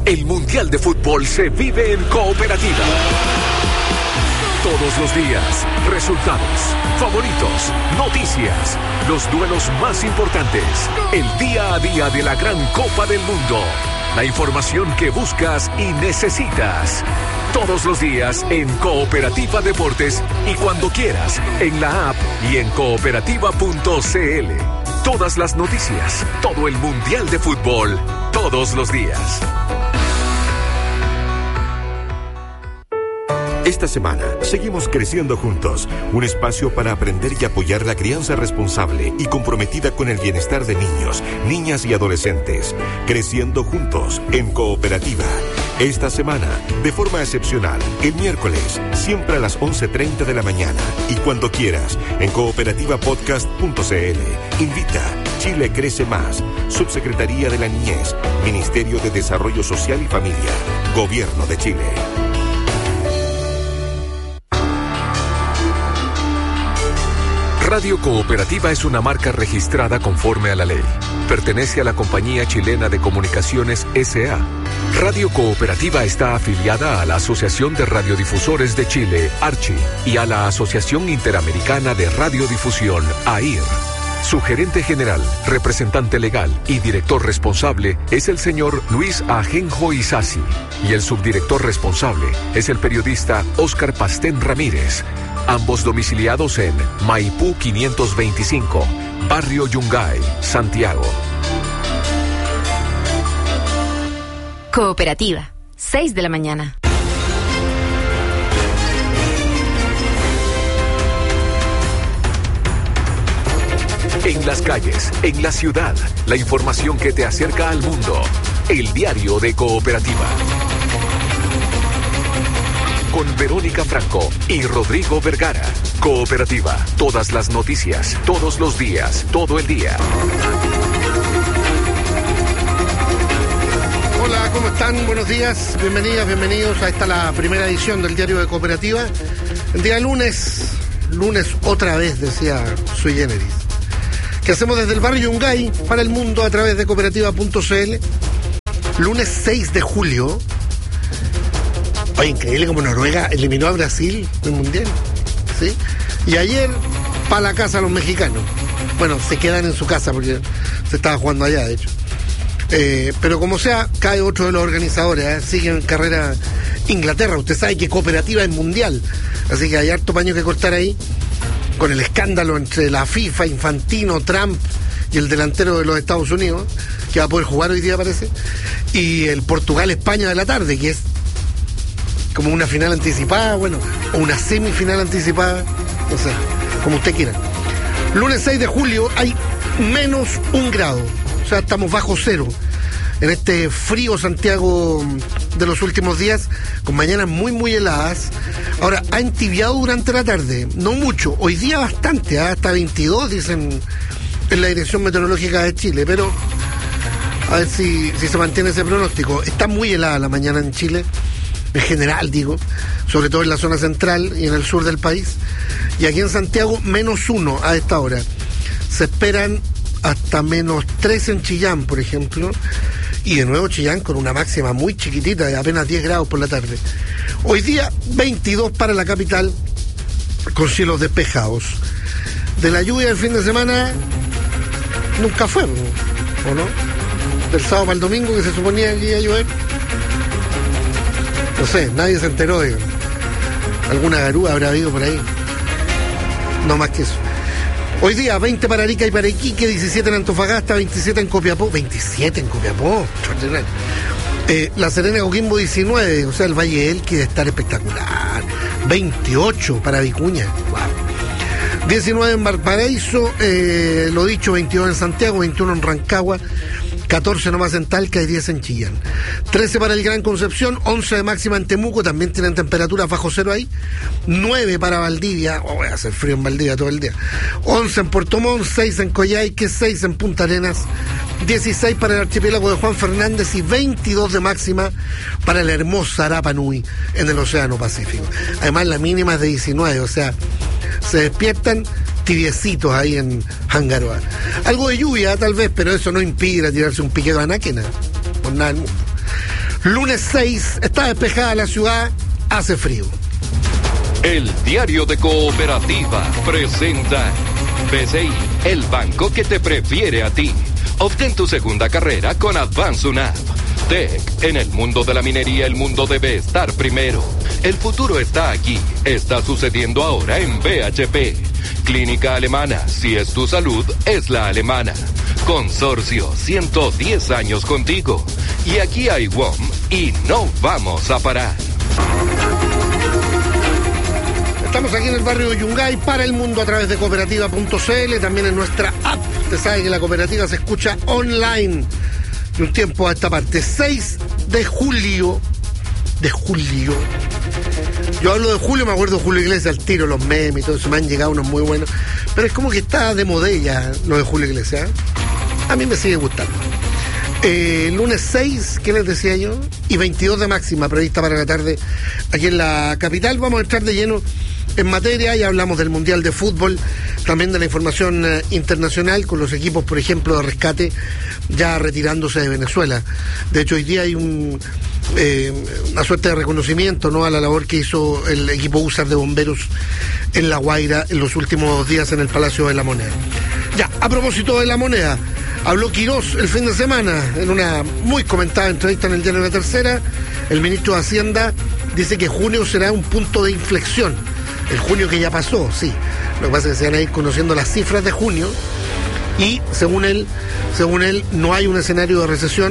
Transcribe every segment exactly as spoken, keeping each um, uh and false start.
El Mundial de Fútbol se vive en Cooperativa. Todos los días, resultados, favoritos, noticias, los duelos más importantes, el día a día de la gran Copa del Mundo, la información que buscas y necesitas. Todos los días en Cooperativa Deportes y cuando quieras, en la app y en cooperativa punto c l. Todas las noticias, todo el Mundial de Fútbol, todos los días. Esta semana, seguimos creciendo juntos. Un espacio para aprender y apoyar la crianza responsable y comprometida con el bienestar de niños, niñas y adolescentes. Creciendo juntos en Cooperativa. Esta semana, de forma excepcional, el miércoles, siempre a las once treinta de la mañana. Y cuando quieras, en cooperativa podcast punto c l. Invita Chile Crece Más. Subsecretaría de la Niñez. Ministerio de Desarrollo Social y Familia. Gobierno de Chile. Radio Cooperativa es una marca registrada conforme a la ley. Pertenece a la Compañía Chilena de Comunicaciones S A Radio Cooperativa está afiliada a la Asociación de Radiodifusores de Chile, ARCHI, y a la Asociación Interamericana de Radiodifusión, A I R. Su gerente general, representante legal y director responsable es el señor Luis Ajenjo Isasi, y el subdirector responsable es el periodista Óscar Pastén Ramírez. Ambos domiciliados en Maipú quinientos veinticinco, Barrio Yungay, Santiago. Cooperativa, seis de la mañana. En las calles, en la ciudad, la información que te acerca al mundo. El diario de Cooperativa. Con Verónica Franco y Rodrigo Vergara. Cooperativa. Todas las noticias, todos los días, todo el día. Hola, ¿cómo están? Buenos días, bienvenidas, bienvenidos a esta la primera edición del diario de Cooperativa. El día lunes, lunes otra vez, decía Sui Generis, que hacemos desde el barrio Yungay para el mundo a través de cooperativa punto c l. Lunes seis de julio. Oye, increíble como Noruega eliminó a Brasil del Mundial, ¿sí? Y ayer, para la casa los mexicanos. Bueno, se quedan en su casa porque se estaba jugando allá, de hecho. Eh, pero como sea, cae otro de los organizadores, ¿eh? Sigue en carrera Inglaterra. Usted sabe que Cooperativa es mundial, así que hay harto paño que cortar ahí, con el escándalo entre la FIFA, Infantino, Trump y el delantero de los Estados Unidos, que va a poder jugar hoy día, parece, y el Portugal-España de la tarde, que es como una final anticipada, bueno, o una semifinal anticipada, no sé, como usted quiera. Lunes seis de julio hay menos un grado, o sea, estamos bajo cero en este frío Santiago de los últimos días, con mañanas muy, muy heladas. Ahora, ha entibiado durante la tarde, no mucho, hoy día bastante, ¿eh? Hasta veintidós, dicen en la Dirección Meteorológica de Chile, pero a ver si, si se mantiene ese pronóstico. Está muy helada la mañana en Chile, en general digo, sobre todo en la zona central y en el sur del país, y aquí en Santiago menos uno a esta hora. Se esperan hasta menos tres en Chillán, por ejemplo, y de nuevo Chillán con una máxima muy chiquitita de apenas diez grados por la tarde. Hoy día veintidós para la capital, con cielos despejados. De la lluvia del fin de semana nunca fue, ¿o no? Del sábado para el domingo, que se suponía que iba a llover, no sé, nadie se enteró de alguna garúa habrá habido por ahí. No más que eso. Hoy día veinte para Arica y para Iquique, diecisiete en Antofagasta, veintisiete en Copiapó, veintisiete en Copiapó, eh, La Serena, Coquimbo diecinueve, o sea, el Valle del Elqui de estar espectacular, veintiocho para Vicuña, wow. diecinueve en Valparaíso, eh, lo dicho, veintidós en Santiago, veintiuno en Rancagua, catorce nomás en Talca y diez en Chillán. trece para el Gran Concepción, once de máxima en Temuco, también tienen temperaturas bajo cero ahí. nueve para Valdivia, oh, voy a hacer frío en Valdivia todo el día. once en Puerto Montt, seis en Coyhaique, seis en Punta Arenas, dieciséis para el archipiélago de Juan Fernández y veintidós de máxima para la hermosa Rapa Nui en el Océano Pacífico. Además la mínima es de diecinueve, o sea, se despiertan tibiecitos ahí en Hangaroa. Algo de lluvia tal vez, pero eso no impide tirarse un piquero a Náquena, por nada del mundo. Lunes seis, está despejada la ciudad, hace frío. El Diario de Cooperativa presenta B C I, el banco que te prefiere a ti. Obtén tu segunda carrera con Advance Unap. T E C, en el mundo de la minería el mundo debe estar primero. El futuro está aquí, está sucediendo ahora en B H P. Clínica Alemana, si es tu salud, es la alemana. Consorcio, ciento diez años contigo. Y aquí hay W O M y no vamos a parar. Estamos aquí en el barrio de Yungay para el mundo a través de cooperativa punto c l, también en nuestra app. Usted sabe que la cooperativa se escucha online de un tiempo a esta parte. seis de julio. De julio. Yo hablo de julio, me acuerdo de Julio Iglesias al tiro, los memes y todo eso, me han llegado unos muy buenos. Pero es como que está de modella lo de Julio Iglesias. ¿eh? A mí me sigue gustando. Eh, lunes seis, ¿qué les decía yo? Y veintidós de máxima prevista para la tarde aquí en la capital. Vamos a entrar de lleno en materia. Ya hablamos del Mundial de Fútbol, también de la información eh, internacional, con los equipos, por ejemplo, de rescate ya retirándose de Venezuela. De hecho, hoy día hay un eh, una suerte de reconocimiento, ¿no?, a la labor que hizo el equipo U S A R de bomberos en La Guaira en los últimos días en el Palacio de la Moneda. Ya, a propósito de la moneda, habló Quirós el fin de semana en una muy comentada entrevista en el diario La Tercera. El ministro de Hacienda dice que junio será un punto de inflexión. El junio que ya pasó, sí. Lo que pasa es que se van a ir conociendo las cifras de junio y según él, según él no hay un escenario de recesión.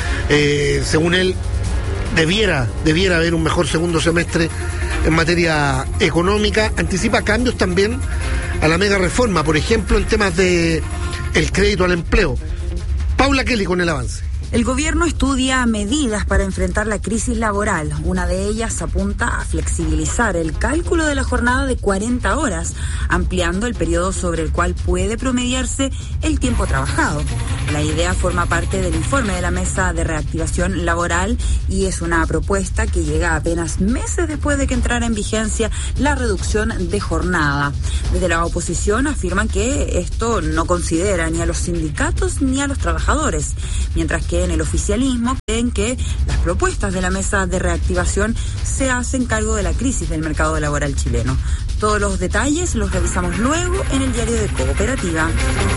Eh, según él, debiera, debiera haber un mejor segundo semestre en materia económica. Anticipa cambios también a la mega reforma, por ejemplo, en temas de el crédito al empleo. Paula Kelly con el avance. El gobierno estudia medidas para enfrentar la crisis laboral. Una de ellas apunta a flexibilizar el cálculo de la jornada de cuarenta horas, ampliando el periodo sobre el cual puede promediarse el tiempo trabajado. La idea forma parte del informe de la Mesa de Reactivación Laboral y es una propuesta que llega apenas meses después de que entrara en vigencia la reducción de jornada. Desde la oposición afirman que esto no considera ni a los sindicatos ni a los trabajadores, mientras que en el oficialismo creen que las propuestas de la Mesa de Reactivación se hacen cargo de la crisis del mercado laboral chileno. Todos los detalles los revisamos luego en el diario de Cooperativa.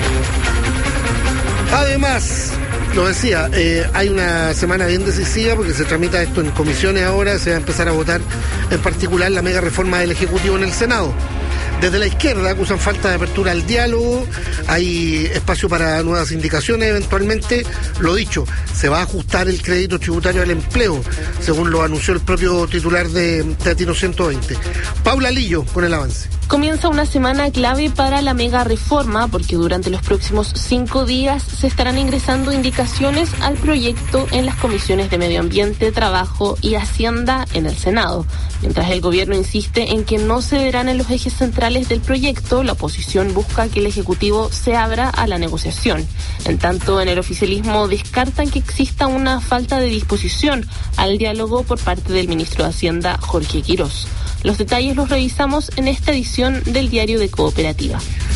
Además, lo decía, eh, hay una semana bien decisiva porque se tramita esto en comisiones ahora, se va a empezar a votar en particular la mega reforma del Ejecutivo en el Senado. Desde la izquierda acusan falta de apertura al diálogo, hay espacio para nuevas indicaciones eventualmente. Lo dicho, se va a ajustar el crédito tributario al empleo, según lo anunció el propio titular de Latino ciento veinte. Paula Lillo con el avance. Comienza una semana clave para la mega reforma porque durante los próximos cinco días se estarán ingresando indicaciones al proyecto en las comisiones de Medio Ambiente, Trabajo y Hacienda en el Senado. Mientras el gobierno insiste en que no cederán en los ejes centrales del proyecto, la oposición busca que el Ejecutivo se abra a la negociación. En tanto, en el oficialismo descartan que exista una falta de disposición al diálogo por parte del ministro de Hacienda, Jorge Quirós. Los detalles los revisamos en esta edición del Diario de Cooperativa.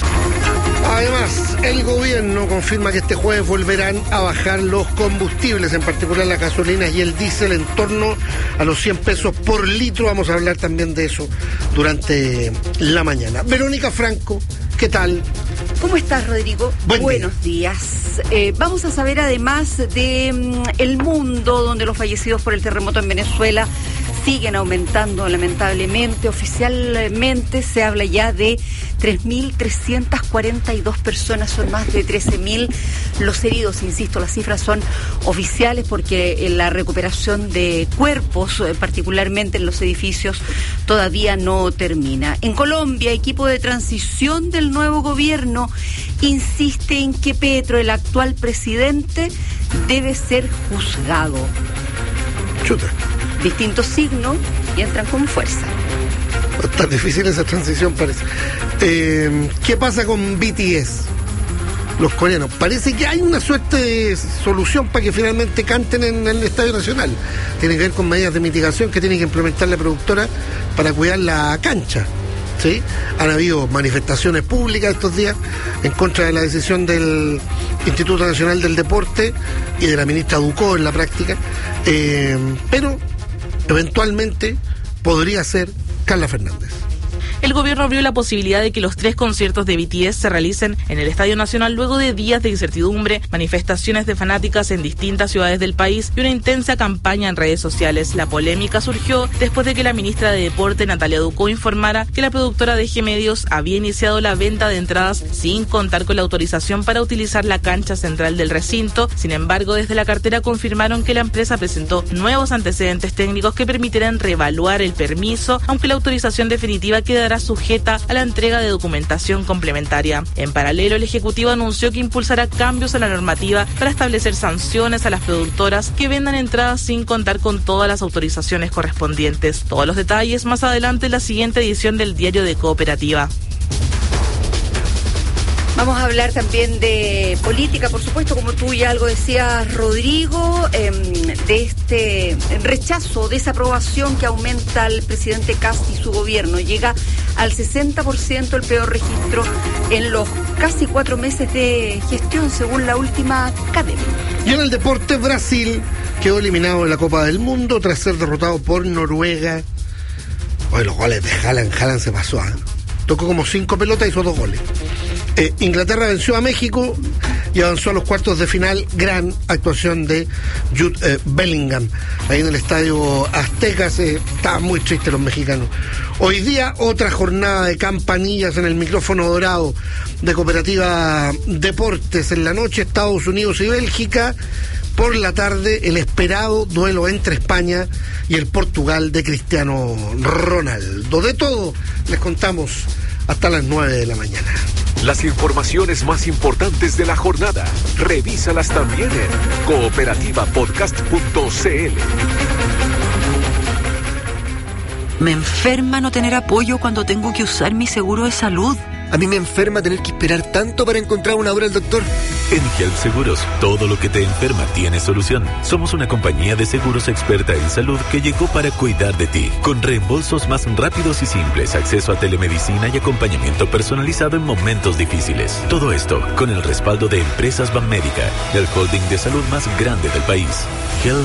Además, el gobierno confirma que este jueves volverán a bajar los combustibles, en particular la gasolina y el diésel, en torno a los cien pesos por litro. Vamos a hablar también de eso durante la mañana. Verónica Franco, ¿qué tal? ¿Cómo estás, Rodrigo? Buen Buenos día. días. Eh, vamos a saber además de um, el mundo donde los fallecidos por el terremoto en Venezuela siguen aumentando lamentablemente. Oficialmente se habla ya de tres mil trescientas cuarenta y dos personas, son más de trece mil los heridos. Insisto, las cifras son oficiales porque la recuperación de cuerpos, particularmente en los edificios, todavía no termina. En Colombia, equipo de transición del nuevo gobierno insiste en que Petro, el actual presidente, debe ser juzgado. Chuta. Distintos signos y entran con fuerza. Está difícil esa transición, parece. Eh, ¿Qué pasa con B T S? Los coreanos. Parece que hay una suerte de solución para que finalmente canten en el Estadio Nacional. Tiene que ver con medidas de mitigación que tiene que implementar la productora para cuidar la cancha. ¿sí? Han habido manifestaciones públicas estos días en contra de la decisión del Instituto Nacional del Deporte y de la ministra Ducó en la práctica, eh, pero eventualmente podría ser Carla Fernández. El gobierno abrió la posibilidad de que los tres conciertos de B T S se realicen en el Estadio Nacional luego de días de incertidumbre, manifestaciones de fanáticas en distintas ciudades del país y una intensa campaña en redes sociales. La polémica surgió después de que la ministra de Deporte, Natalia Ducó, informara que la productora de G Medios había iniciado la venta de entradas sin contar con la autorización para utilizar la cancha central del recinto. Sin embargo, desde la cartera confirmaron que la empresa presentó nuevos antecedentes técnicos que permitirán reevaluar el permiso, aunque la autorización definitiva quedará sujeta a la entrega de documentación complementaria. En paralelo, el Ejecutivo anunció que impulsará cambios a la normativa para establecer sanciones a las productoras que vendan entradas sin contar con todas las autorizaciones correspondientes. Todos los detalles más adelante en la siguiente edición del Diario de Cooperativa. Vamos a hablar también de política, por supuesto, como tú ya algo decías, Rodrigo, eh, de este rechazo, desaprobación que aumenta el presidente Kast y su gobierno. Llega al sesenta por ciento, el peor registro en los casi cuatro meses de gestión, según la última cadena. Y en el deporte, Brasil quedó eliminado de la Copa del Mundo tras ser derrotado por Noruega. Oye, los goles de Haaland, Haaland se pasó, ¿eh? Tocó como cinco pelotas y hizo dos goles. Eh, Inglaterra venció a México y avanzó a los cuartos de final. Gran actuación de Jude eh, Bellingham. Ahí en el estadio Azteca se estaban muy tristes los mexicanos. Hoy día otra jornada de campanillas en el micrófono dorado de Cooperativa Deportes. En la noche Estados Unidos y Bélgica. Por la tarde el esperado duelo entre España y el Portugal de Cristiano Ronaldo. De todo les contamos hasta las nueve de la mañana. Las informaciones más importantes de la jornada, revísalas también en cooperativa podcast punto c l. Me enferma no tener apoyo cuando tengo que usar mi seguro de salud. A mí me enferma tener que esperar tanto para encontrar una hora al doctor. En Health Seguros, todo lo que te enferma tiene solución. Somos una compañía de seguros experta en salud que llegó para cuidar de ti. Con reembolsos más rápidos y simples, acceso a telemedicina y acompañamiento personalizado en momentos difíciles. Todo esto con el respaldo de Empresas Banmédica, el holding de salud más grande del país. Health